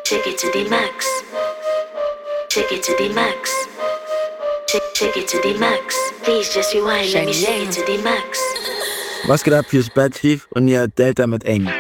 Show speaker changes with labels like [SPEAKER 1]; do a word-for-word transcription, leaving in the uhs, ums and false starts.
[SPEAKER 1] Take it to the max. Take it to the max. Take, take it to the max. Please just rewind, let me shake it to the max.
[SPEAKER 2] Was geht ab, hier ist Bad Thief und ihr Delta mit Eng.